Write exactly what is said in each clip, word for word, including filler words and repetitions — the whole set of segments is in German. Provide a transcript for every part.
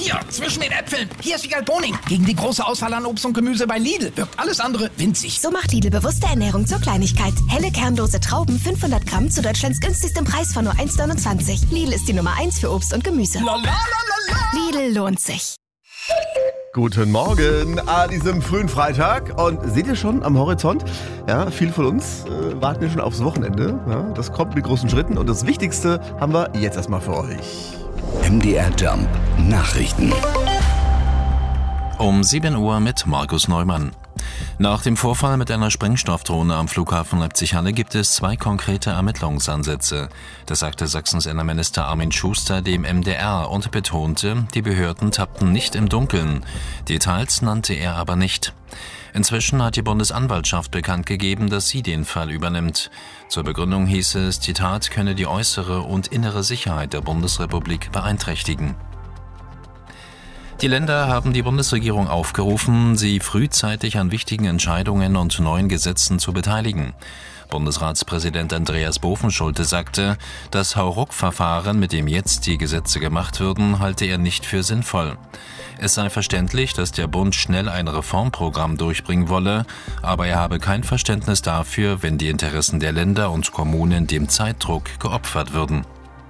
Hier, zwischen den Äpfeln. Hier ist Wiegald Boning. Gegen die große Auswahl an Obst und Gemüse bei Lidl wirkt alles andere winzig. So macht Lidl bewusste Ernährung zur Kleinigkeit. Helle kernlose Trauben, fünfhundert Gramm zu Deutschlands günstigstem Preis von nur eins neunundzwanzig. Lidl ist die Nummer eins für Obst und Gemüse. La, la, la, la, la. Lidl lohnt sich. Guten Morgen an diesem frühen Freitag. Und seht ihr schon am Horizont? Ja, viele von uns äh, warten ja schon aufs Wochenende. Ja, das kommt mit großen Schritten. Und das Wichtigste haben wir jetzt erstmal für euch. M D R Jump Nachrichten. Um sieben Uhr mit Markus Neumann. Nach dem Vorfall mit einer Sprengstoffdrohne am Flughafen Leipzig-Halle gibt es zwei konkrete Ermittlungsansätze. Das sagte Sachsens Innenminister Armin Schuster dem M D R und betonte, die Behörden tappten nicht im Dunkeln. Details nannte er aber nicht. Inzwischen hat die Bundesanwaltschaft bekannt gegeben, dass sie den Fall übernimmt. Zur Begründung hieß es, Zitat, könne die äußere und innere Sicherheit der Bundesrepublik beeinträchtigen. Die Länder haben die Bundesregierung aufgerufen, sie frühzeitig an wichtigen Entscheidungen und neuen Gesetzen zu beteiligen. Bundesratspräsident Andreas Bovenschulte sagte, das Hauruck-Verfahren, mit dem jetzt die Gesetze gemacht würden, halte er nicht für sinnvoll. Es sei verständlich, dass der Bund schnell ein Reformprogramm durchbringen wolle, aber er habe kein Verständnis dafür, wenn die Interessen der Länder und Kommunen dem Zeitdruck geopfert würden.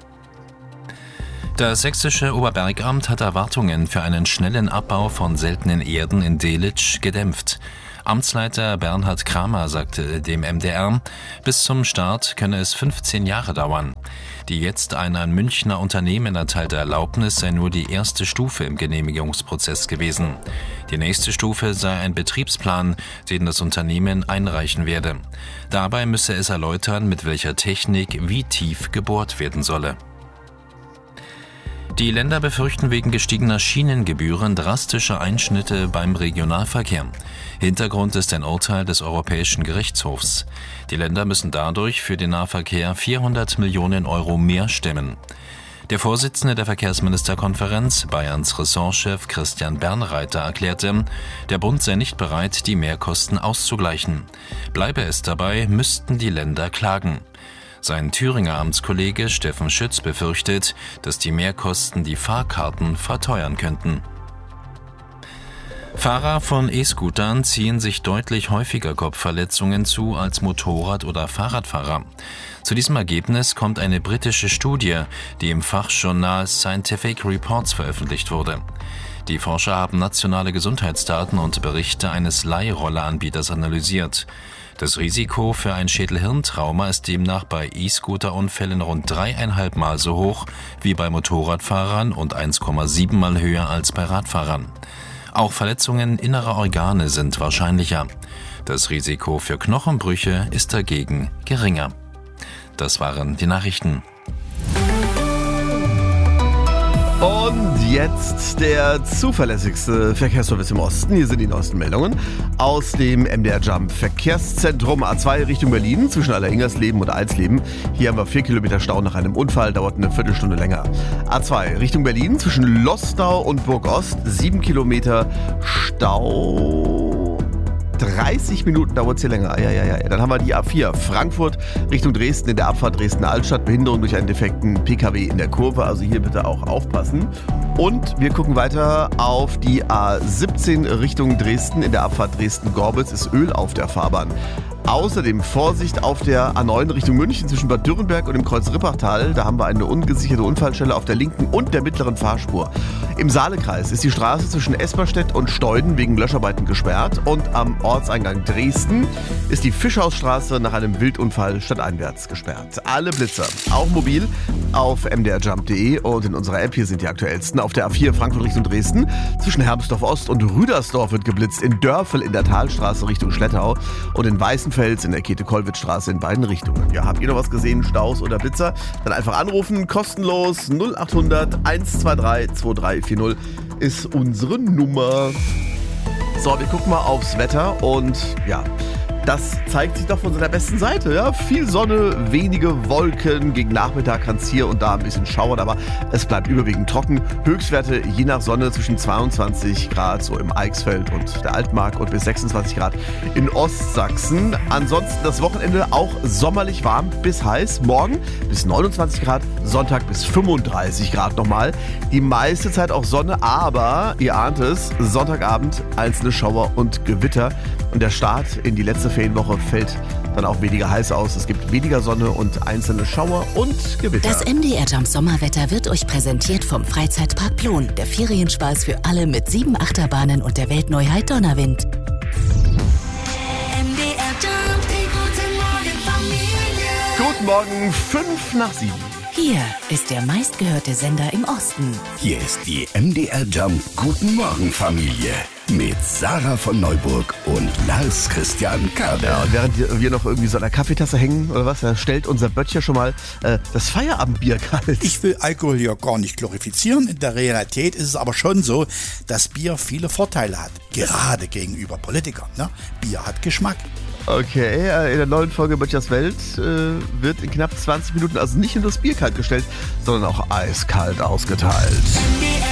Das sächsische Oberbergamt hat Erwartungen für einen schnellen Abbau von seltenen Erden in Delitzsch gedämpft. Amtsleiter Bernhard Kramer sagte dem M D R, bis zum Start könne es fünfzehn Jahre dauern. Die jetzt ein an Münchner Unternehmen erteilte Erlaubnis sei nur die erste Stufe im Genehmigungsprozess gewesen. Die nächste Stufe sei ein Betriebsplan, den das Unternehmen einreichen werde. Dabei müsse es erläutern, mit welcher Technik wie tief gebohrt werden solle. Die Länder befürchten wegen gestiegener Schienengebühren drastische Einschnitte beim Regionalverkehr. Hintergrund ist ein Urteil des Europäischen Gerichtshofs. Die Länder müssen dadurch für den Nahverkehr vierhundert Millionen Euro mehr stemmen. Der Vorsitzende der Verkehrsministerkonferenz, Bayerns Ressortchef Christian Bernreiter, erklärte, der Bund sei nicht bereit, die Mehrkosten auszugleichen. Bleibe es dabei, müssten die Länder klagen. Sein Thüringer Amtskollege Steffen Schütz befürchtet, dass die Mehrkosten die Fahrkarten verteuern könnten. Fahrer von E-Scootern ziehen sich deutlich häufiger Kopfverletzungen zu als Motorrad- oder Fahrradfahrer. Zu diesem Ergebnis kommt eine britische Studie, die im Fachjournal Scientific Reports veröffentlicht wurde. Die Forscher haben nationale Gesundheitsdaten und Berichte eines Leihrolleranbieters analysiert. Das Risiko für ein Schädel-Hirn-Trauma ist demnach bei E-Scooter-Unfällen rund dreieinhalb Mal so hoch wie bei Motorradfahrern und eins Komma sieben Mal höher als bei Radfahrern. Auch Verletzungen innerer Organe sind wahrscheinlicher. Das Risiko für Knochenbrüche ist dagegen geringer. Das waren die Nachrichten. Und jetzt der zuverlässigste Verkehrsservice im Osten. Hier sind die neuesten Meldungen aus dem M D R Jump Verkehrszentrum A zwei Richtung Berlin zwischen Allerhingersleben und Alsleben. Hier haben wir vier Kilometer Stau nach einem Unfall, dauert eine Viertelstunde länger. A zwei Richtung Berlin zwischen Lostau und Burgost, sieben Kilometer Stau. dreißig Minuten dauert es hier länger. Ja, ja, ja. Dann haben wir die A vier Frankfurt Richtung Dresden in der Abfahrt Dresden-Altstadt. Behinderung durch einen defekten P K W in der Kurve. Also hier bitte auch aufpassen. Und wir gucken weiter auf die A siebzehn Richtung Dresden. In der Abfahrt Dresden-Gorbitz ist Öl auf der Fahrbahn. Außerdem Vorsicht auf der A neun Richtung München zwischen Bad Dürrenberg und dem Kreuz Rippachtal. Da haben wir eine ungesicherte Unfallstelle auf der linken und der mittleren Fahrspur. Im Saalekreis ist die Straße zwischen Esperstedt und Steuden wegen Löscharbeiten gesperrt. Und am Ortseingang Dresden ist die Fischhausstraße nach einem Wildunfall stadteinwärts gesperrt. Alle Blitzer, auch mobil, auf m d r jump punkt d e und in unserer App hier sind die aktuellsten. Auf der A vier Frankfurt Richtung Dresden zwischen Hermsdorf Ost und Rüdersdorf wird geblitzt. In Dörfel in der Talstraße Richtung Schlettau und in Weißenfels in der Käthe-Kollwitz-Straße in beiden Richtungen. Ja, habt ihr noch was gesehen, Staus oder Blitzer? Dann einfach anrufen, kostenlos null acht hundert eins zwei drei zwei drei vier null ist unsere Nummer. So, wir gucken mal aufs Wetter und ja, Das zeigt sich doch von seiner besten Seite. Ja? Viel Sonne, wenige Wolken. Gegen Nachmittag kann es hier und da ein bisschen schauern, aber es bleibt überwiegend trocken. Höchstwerte je nach Sonne zwischen zweiundzwanzig Grad so im Eichsfeld und der Altmark und bis sechsundzwanzig Grad in Ostsachsen. Ansonsten das Wochenende auch sommerlich warm bis heiß. Morgen bis neunundzwanzig Grad, Sonntag bis fünfunddreißig Grad nochmal. Die meiste Zeit auch Sonne, aber ihr ahnt es, Sonntagabend einzelne Schauer und Gewitter. Und der Start in die letzte Ferienwoche fällt dann auch weniger heiß aus. Es gibt weniger Sonne und einzelne Schauer und Gewitter. Das M D R Jump Sommerwetter wird euch präsentiert vom Freizeitpark Plon. Der Ferienspaß für alle mit sieben Achterbahnen und der Weltneuheit Donnerwind. M D R Jump, die gute Morgen Familie. Guten Morgen, fünf nach sieben. Hier ist der meistgehörte Sender im Osten. Hier ist die M D R Jump Guten Morgen Familie mit Sarah von Neuburg und Lars Christian Kader. Ja, und während wir noch irgendwie so an der Kaffeetasse hängen oder was, da stellt unser Böttcher schon mal äh, das Feierabendbier kalt. Ich will Alkohol ja gar nicht glorifizieren. In der Realität ist es aber schon so, dass Bier viele Vorteile hat. Gerade gegenüber Politikern. Ne? Bier hat Geschmack. Okay, in der neuen Folge Böttchers Welt äh, wird in knapp zwanzig Minuten also nicht nur das Bier kalt gestellt, sondern auch eiskalt ausgeteilt. M D R